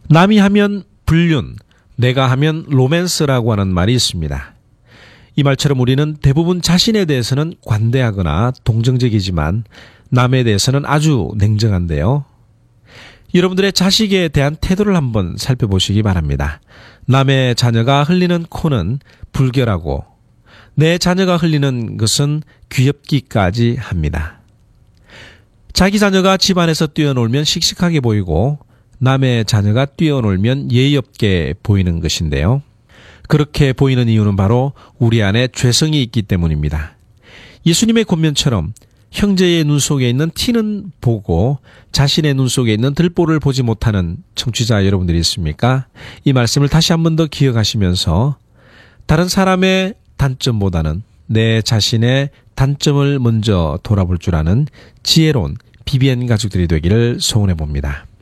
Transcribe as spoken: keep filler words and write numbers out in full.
남이 하면 불륜, 내가 하면 로맨스라고 하는 말이 있습니다. 이 말처럼 우리는 대부분 자신에 대해서는 관대하거나 동정적이지만 남에 대해서는 아주 냉정한데요. 여러분들의 자식에 대한 태도를 한번 살펴보시기 바랍니다. 남의 자녀가 흘리는 코는 불결하고 내 자녀가 흘리는 것은 귀엽기까지 합니다. 자기 자녀가 집안에서 뛰어놀면 씩씩하게 보이고 남의 자녀가 뛰어놀면 예의 없게 보이는 것인데요. 그렇게 보이는 이유는 바로 우리 안에 죄성이 있기 때문입니다. 예수님의 권면처럼 형제의 눈 속에 있는 티는 보고 자신의 눈 속에 있는 들보를 보지 못하는 청취자 여러분들이 있습니까? 이 말씀을 다시 한 번 더 기억하시면서 다른 사람의 단점보다는 내 자신의 단점을 먼저 돌아볼 줄 아는 지혜로운 비비엔 가족들이 되기를 소원해 봅니다.